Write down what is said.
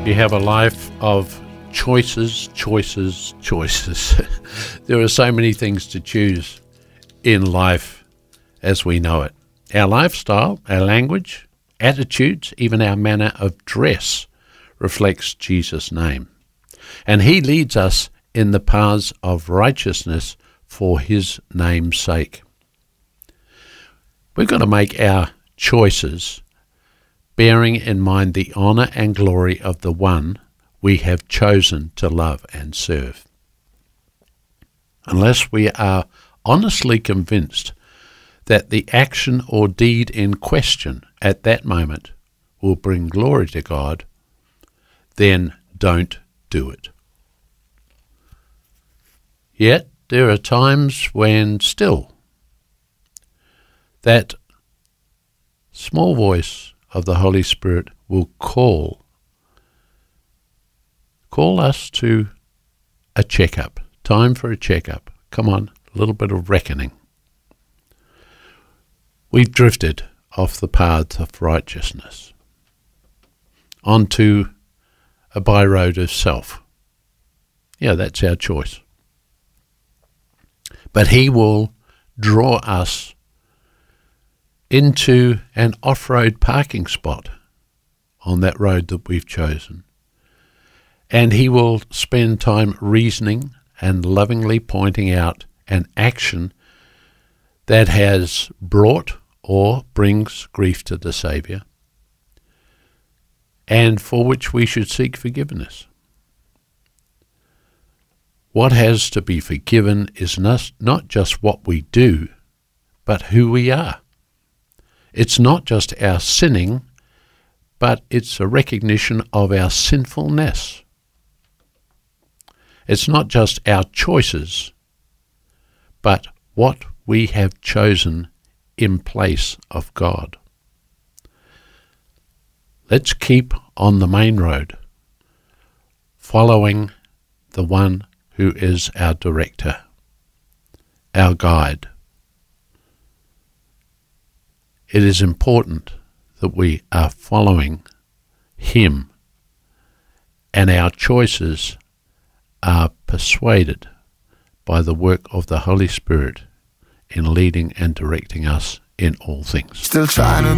We have a life of choices. There are so many things to choose in life as we know it. Our lifestyle, our language, attitudes, even our manner of dress reflects Jesus' name. And he leads us in the paths of righteousness for his name's sake. We've got to make our choices bearing in mind the honour and glory of the one we have chosen to love and serve. Unless we are honestly convinced that the action or deed in question at that moment will bring glory to God, then don't do it. Yet there are times when still that small voice of the Holy Spirit will call us to a checkup. Time for a checkup. Come on, a little bit of reckoning. We've drifted off the path of righteousness onto a byroad of self. Yeah, that's our choice. But he will draw us into an off-road parking spot on that road that we've chosen. And he will spend time reasoning and lovingly pointing out an action that has brought or brings grief to the Saviour, and for which we should seek forgiveness. What has to be forgiven is not just what we do, but who we are. It's not just our sinning, but it's a recognition of our sinfulness. It's not just our choices, but what we have chosen in place of God. Let's keep on the main road, following the one who is our director, our guide. It is important that we are following him, and our choices are persuaded by the work of the Holy Spirit in leading and directing us in all things. Still trying to